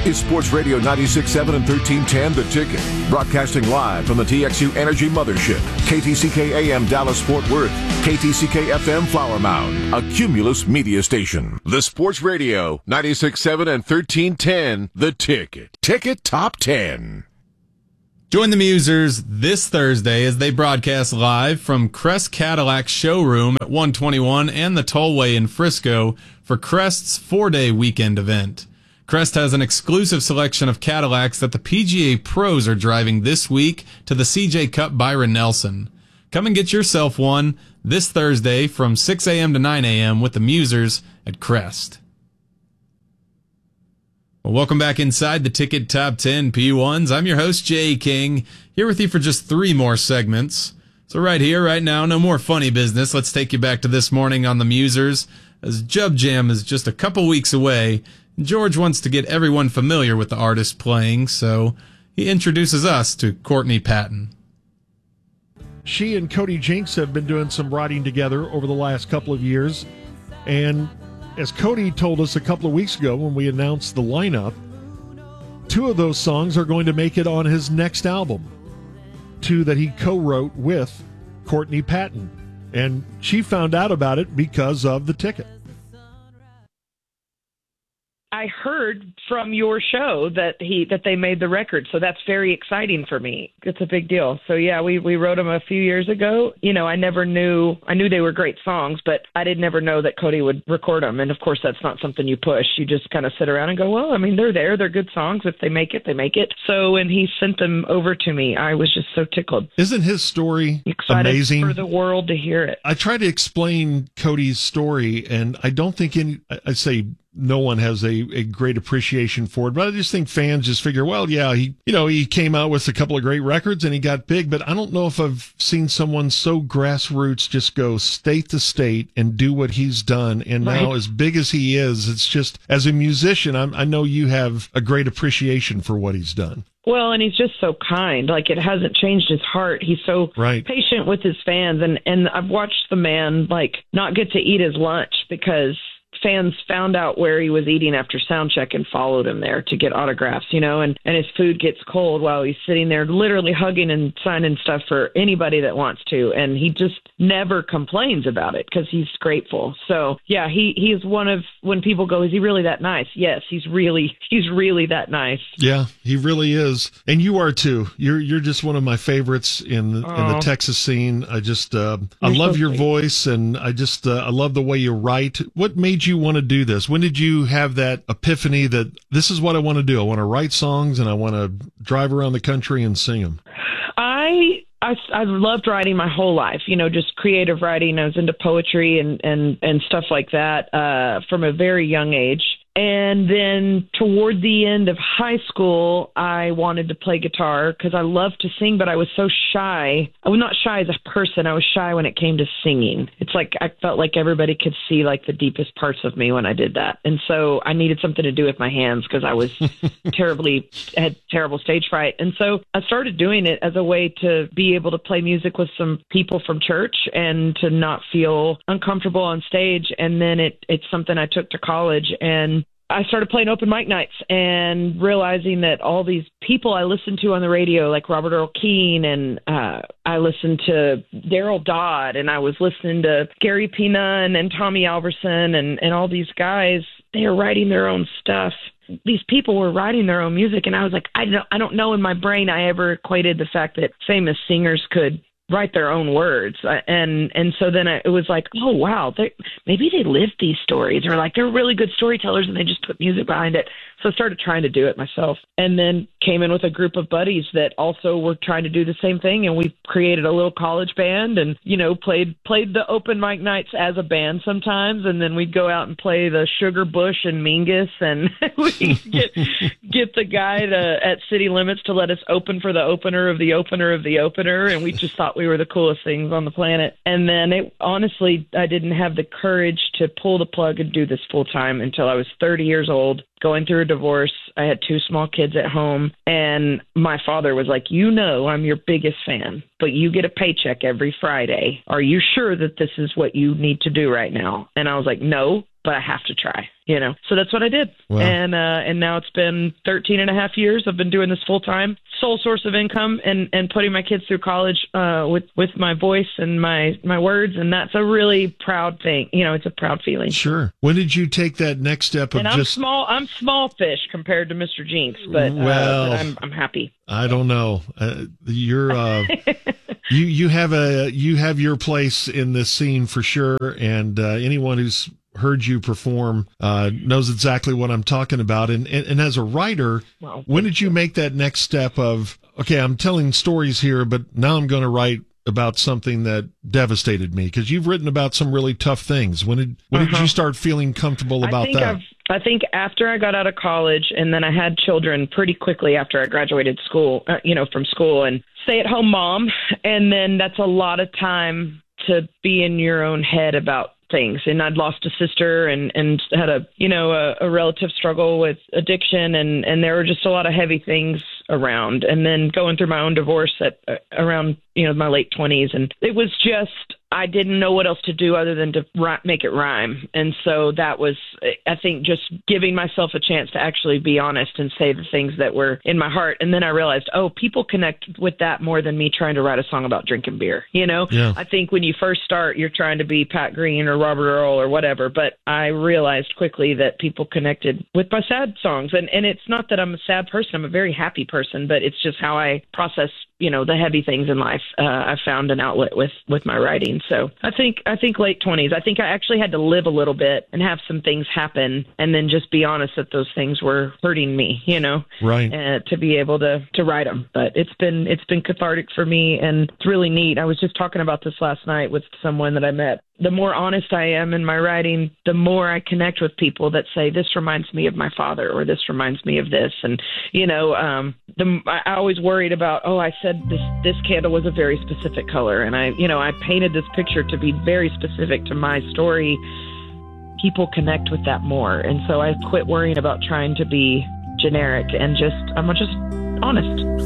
This is Sports Radio 96.7 and 1310 The Ticket. Broadcasting live from the TXU Energy Mothership. KTCK AM Dallas Fort Worth. KTCK FM Flower Mound. A Cumulus media station. The Sports Radio 96.7 and 1310 The Ticket. Ticket Top 10. Join the Musers this Thursday as they broadcast live from Crest Cadillac showroom at 121 and the Tollway in Frisco for Crest's 4-day weekend event. Crest has an exclusive selection of Cadillacs that the PGA pros are driving this week to the CJ Cup Byron Nelson. Come and get yourself one this Thursday from 6 a.m. to 9 a.m. with the Musers at Crest. Well, welcome back inside the Ticket Top 10 P1s. I'm your host, Jay King, here with you for just 3 more segments. So right here, right now, no more funny business. Let's take you back to this morning on the Musers, as Jub Jam is just a couple weeks away. George wants to get everyone familiar with the artist playing, so he introduces us to Courtney Patton. She and Cody Jinks have been doing some writing together over the last couple of years, and as Cody told us a couple of weeks ago when we announced the lineup, 2 of those songs are going to make it on his next album, 2 that he co-wrote with Courtney Patton, and she found out about it because of the Ticket. I heard from your show that they made the record, so that's very exciting for me. It's a big deal. So yeah, we wrote them a few years ago. You know, I knew they were great songs, but I did never know that Cody would record them. And of course, that's not something you push. You just kind of sit around and go, well, I mean, they're there. They're good songs. If they make it, they make it. So when he sent them over to me, I was just so tickled. Isn't his story excited amazing? For the world to hear it. I try to explain Cody's story, and I don't think I say no one has a great appreciation for it, but I just think fans just figure, well, yeah, he came out with a couple of great records and he got big, but I don't know if I've seen someone so grassroots just go state to state and do what he's done. And right. Now, as big as he is, it's just, as a musician, I know you have a great appreciation for what he's done. Well, and he's just so kind. Like, it hasn't changed his heart. He's so right. patient with his fans. And I've watched the man, like, not get to eat his lunch because fans found out where he was eating after sound check and followed him there to get autographs, and his food gets cold while he's sitting there literally hugging and signing stuff for anybody that wants to. And he just never complains about it because he's grateful. So yeah, he is one of, when people go, is he really that nice? Yes, he's really that nice. Yeah, he really is. And you are too. You're just one of my favorites in the Texas scene. I just, I love your voice, and I just, I love the way you write. What made you want to do this? When did you have that epiphany that this is what I want to do? I want to write songs and I want to drive around the country and sing them. I've loved writing my whole life, just creative writing. I was into poetry and stuff like that from a very young age. And then toward the end of high school, I wanted to play guitar because I loved to sing, but I was so shy. I was not shy as a person. I was shy when it came to singing. It's like I felt like everybody could see like the deepest parts of me when I did that. And so I needed something to do with my hands because I was had terrible stage fright. And so I started doing it as a way to be able to play music with some people from church and to not feel uncomfortable on stage. And then it's something I took to college, and I started playing open mic nights and realizing that all these people I listened to on the radio, like Robert Earl Keen, and I listened to Daryl Dodd, and I was listening to Gary P. Nunn and Tommy Alverson and all these guys. They are writing their own stuff. These people were writing their own music, and I was like, I don't know in my brain I ever equated the fact that famous singers could write their own words. And so then it was like, oh, wow, maybe they lived these stories, or like they're really good storytellers and they just put music behind it. So I started trying to do it myself, and then came in with a group of buddies that also were trying to do the same thing. And we created a little college band and, played the open mic nights as a band sometimes. And then we'd go out and play the Sugar Bush and Mingus, and we get the guy at City Limits to let us open for the opener of the opener of the opener. And we just thought we were the coolest things on the planet. And then honestly, I didn't have the courage to pull the plug and do this full time until I was 30 years old, going through a divorce. I had 2 small kids at home, and my father was like, I'm your biggest fan, but you get a paycheck every Friday. Are you sure that this is what you need to do right now? And I was like, no, but I have to try, So that's what I did. Wow. And now it's been 13 and a half years. I've been doing this full time, sole source of income, and putting my kids through college with my voice and my words. And that's a really proud thing. It's a proud feeling. Sure. When did you take that next step of and I'm small fish compared to Mr. Jinx, but I'm happy. I don't know. You're you have your place in this scene for sure, and anyone who's heard you perform knows exactly what I'm talking about. And as a writer, when did you make that next step of, okay, I'm telling stories here, but now I'm going to write about something that devastated me? Because you've written about some really tough things. When did you start feeling comfortable about that? I think after I got out of college, and then I had children pretty quickly after I graduated from school, and stay-at-home mom, and then that's a lot of time to be in your own head about things. And I'd lost a sister and had a relative struggle with addiction, and there were just a lot of heavy things around. And then going through my own divorce at around my late 20s, and it was just, I didn't know what else to do other than to make it rhyme. And so that was, I think, just giving myself a chance to actually be honest and say the things that were in my heart. And then I realized, people connect with that more than me trying to write a song about drinking beer. Yeah. I think when you first start, you're trying to be Pat Green or Robert Earl or whatever. But I realized quickly that people connected with my sad songs. And it's not that I'm a sad person. I'm a very happy person, but it's just how I process the heavy things in life. I found an outlet with my writing. So I think late 20s. I think I actually had to live a little bit and have some things happen, and then just be honest that those things were hurting me, right? To be able to write them. But it's been cathartic for me, and it's really neat. I was just talking about this last night with someone that I met. The more honest I am in my writing, the more I connect with people that say, this reminds me of my father, or this reminds me of this. And, I always worried about, I said this candle was a very specific color, and I painted this picture to be very specific to my story. People connect with that more. And so I quit worrying about trying to be generic, and I'm just honest.